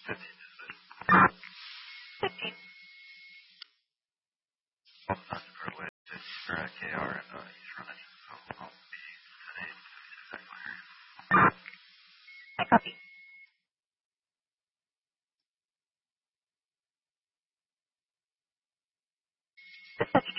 Well, that's for Liz. It's for KR, and he's running. So I'll be today. I copy. Dispatch